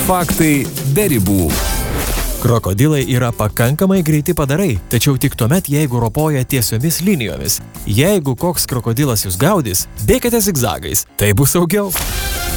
Faktai be ribų. Krokodilai yra pakankamai greiti padarai, tačiau tik tuomet, jeigu ropoja tiesiomis linijomis. Jeigu koks krokodilas jūs gaudys, bėkite zigzagais, tai bus saugiau.